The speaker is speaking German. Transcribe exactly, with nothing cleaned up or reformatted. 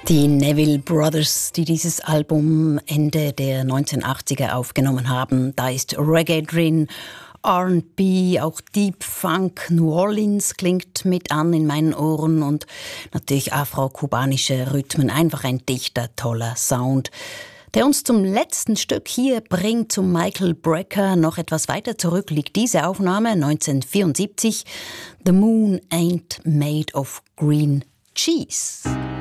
Die Neville Brothers, die dieses Album Ende der neunzehnhundertachtziger aufgenommen haben, da ist Reggae drin, R and B, auch Deep Funk, New Orleans klingt mit an in meinen Ohren und natürlich afro-kubanische Rhythmen, einfach ein dichter, toller Sound, der uns zum letzten Stück hier bringt, zum Michael Brecker. Noch etwas weiter zurück liegt diese Aufnahme, neunzehnhundertvierundsiebzig, The Moon Ain't Made of Green Cheese.